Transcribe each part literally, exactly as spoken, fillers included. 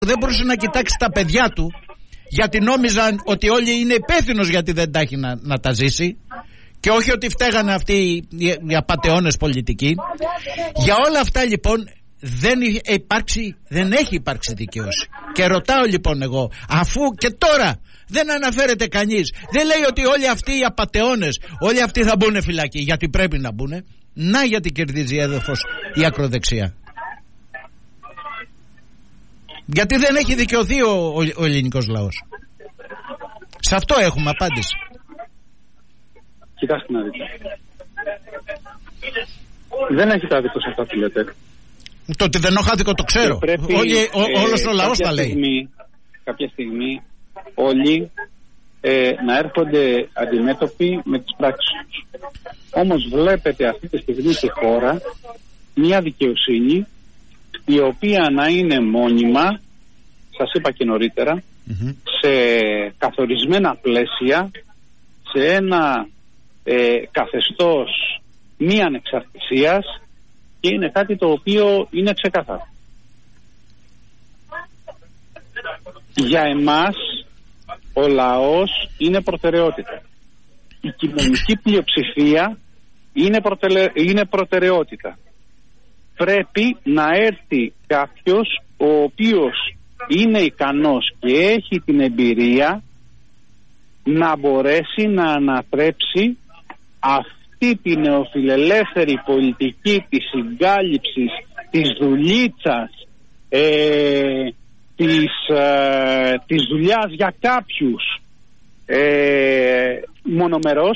δεν μπορούσε να κοιτάξει τα παιδιά του, γιατί νόμιζαν ότι όλοι είναι υπεύθυνος γιατί δεν τα έχει να, να τα ζήσει, και όχι ότι φταίγανε αυτοί οι, οι απατεώνες πολιτικοί. Για όλα αυτά λοιπόν δεν, υπάρξει, δεν έχει υπάρξει δικαίωση. Και ρωτάω λοιπόν εγώ, αφού και τώρα δεν αναφέρεται κανείς, δεν λέει ότι όλοι αυτοί οι απατεώνες, όλοι αυτοί θα μπουν φυλακή, γιατί πρέπει να μπουν. Να γιατί κερδίζει έδαφος η ακροδεξιά. Γιατί δεν έχει δικαιωθεί ο, ο, ο ελληνικός λαός. Σε αυτό έχουμε απάντηση. Κοιτάξτε να δείτε. Δεν έχει τα δίκο σε αυτά που λέτε. Το ότι δεν έχω άδικο το ξέρω. Πρέπει, Όλη, ο, ε, όλος ο λαός τα λέει. Στιγμή, κάποια στιγμή όλοι ε, να έρχονται αντιμέτωποι με τις πράξεις τους. Όμως βλέπετε αυτή τη στιγμή στη χώρα μια δικαιοσύνη η οποία να είναι μόνιμα, σας είπα και νωρίτερα, mm-hmm. σε καθορισμένα πλαίσια, σε ένα ε, καθεστώς μη ανεξαρτησίας, και είναι κάτι το οποίο είναι ξεκάθαρο. Για εμάς ο λαός είναι προτεραιότητα. Η κοινωνική πλειοψηφία είναι, προτελε... είναι προτεραιότητα. Πρέπει να έρθει κάποιος ο οποίος είναι ικανός και έχει την εμπειρία να μπορέσει να ανατρέψει αυτή την νεοφιλελεύθερη πολιτική της συγκάλυψης, της δουλίτσας, ε, της, ε, της δουλειάς για κάποιους ε, μονομερός,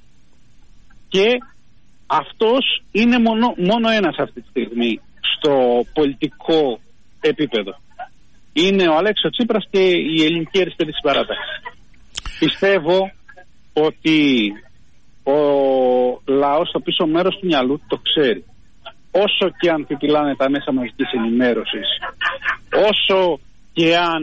και αυτός είναι μόνο, μόνο ένας αυτή τη στιγμή στο πολιτικό επίπεδο. Είναι ο Αλέξης Τσίπρας και η ελληνική αριστερή συμπαράταξη. Πιστεύω ότι ο λαός στο πίσω μέρος του μυαλού το ξέρει. Όσο και αν πιπιλάνε τα μέσα μαζικής ενημέρωσης, όσο και αν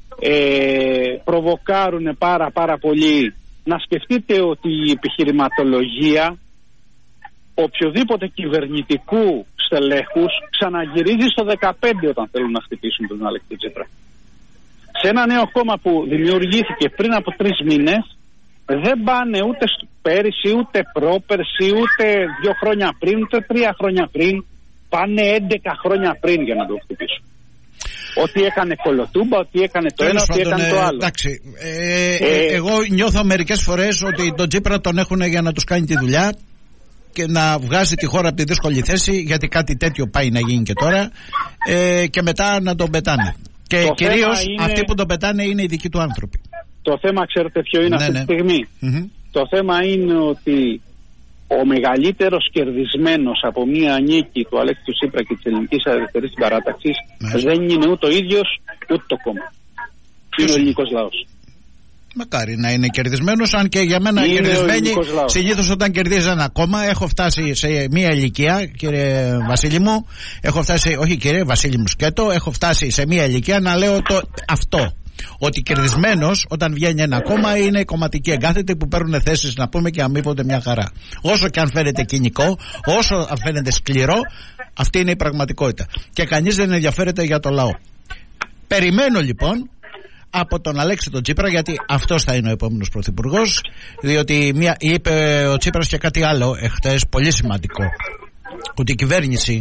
ε, προβοκάρουν πάρα πάρα πολύ, να σκεφτείτε ότι η επιχειρηματολογία οποιοδήποτε κυβερνητικού στελέχους ξαναγυρίζει στο δεκαπέντε όταν θέλουν να χτυπήσουν τον Αλέξη Τσίπρα. Σε ένα νέο κόμμα που δημιουργήθηκε πριν από τρεις μήνες, δεν πάνε ούτε πέρυσι, ούτε πρόπερσι, ούτε δύο χρόνια πριν, ούτε τρία χρόνια πριν. Πάνε έντεκα χρόνια πριν για να το χτυπήσουν. Ότι έκανε κολοτούμπα, ότι έκανε το ένα, ότι έκανε το άλλο. Εντάξει, ε, ε, εγώ νιώθω μερικές φορές ότι τον Τσίπρα τον έχουν για να τους κάνει τη δουλειά και να βγάζει τη χώρα από τη δύσκολη θέση, γιατί κάτι τέτοιο πάει να γίνει και τώρα, ε, και μετά να τον πετάνε. Και κυρίως είναι... αυτοί που τον πετάνε είναι οι δικοί του άνθρωποι. Το θέμα, ξέρετε ποιο είναι, ναι, αυτή τη ναι. στιγμή. Mm-hmm. Το θέμα είναι ότι ο μεγαλύτερος κερδισμένος από μία νίκη του Αλέξη του Τσίπρα και της ελληνικής αριστερής συμπαράταξης mm-hmm. δεν είναι ούτε ο ίδιος ούτε το κόμμα. Είναι ο ελληνικός λαός. Μακάρι να είναι κερδισμένος, αν και για μένα κερδισμένοι συνήθως όταν κερδίζει ένα κόμμα. Έχω φτάσει σε μία ηλικία, κύριε Βασίλη μου, έχω φτάσει, όχι κύριε Βασίλη μου σκέτο, έχω φτάσει σε μία ηλικία να λέω το, αυτό. Ότι κερδισμένος όταν βγαίνει ένα κόμμα είναι οι κομματικοί εγκάθετοι που παίρνουν θέσεις, να πούμε, και αμείβονται μια χαρά. Όσο και αν φαίνεται κοινικό, όσο αν φαίνεται σκληρό, αυτή είναι η πραγματικότητα. Και κανείς δεν ενδιαφέρεται για το λαό. Περιμένω λοιπόν από τον Αλέξη τον Τσίπρα, γιατί αυτός θα είναι ο επόμενος πρωθυπουργός, διότι μια, είπε ο Τσίπρας και κάτι άλλο εχθές πολύ σημαντικό, ότι η κυβέρνηση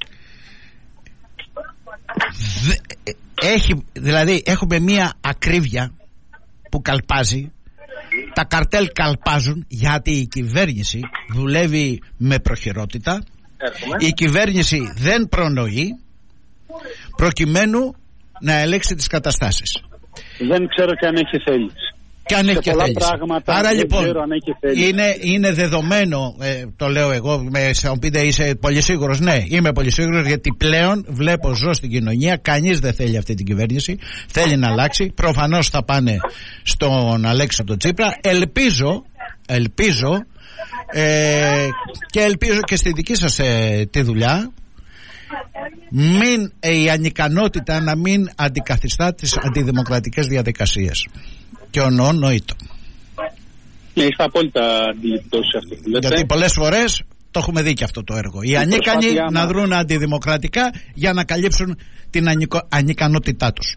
δε, έχει, δηλαδή έχουμε μια ακρίβεια που καλπάζει, τα καρτέλ καλπάζουν, γιατί η κυβέρνηση δουλεύει με προχειρότητα, η κυβέρνηση δεν προνοεί προκειμένου να ελέγξει τις καταστάσεις. Δεν ξέρω και αν έχει θέληση. Και αν έχει και θέληση. Άρα λοιπόν είναι, είναι δεδομένο, ε, το λέω εγώ, με, θα μου πείτε είσαι πολύ σίγουρος. Ναι, είμαι πολύ σίγουρος, γιατί πλέον βλέπω, ζω στην κοινωνία, κανείς δεν θέλει αυτή την κυβέρνηση, θέλει να αλλάξει. Προφανώς θα πάνε στον Αλέξη τον Τσίπρα. Ελπίζω, ελπίζω ε, και ελπίζω και στη δική σας ε, τη δουλειά, μην, ε, η ανικανότητα να μην αντικαθιστά τις αντιδημοκρατικές διαδικασίες. Και ονοώ νοήτο. Ναι, είστε απόλυτα αντιληπτός σε αυτό που λέτε. Γιατί πολλές φορές Το έχουμε δει και αυτό το έργο. Οι ανίκανοι να δρουν αντιδημοκρατικά για να καλύψουν την ανικο... ανικανότητά τους.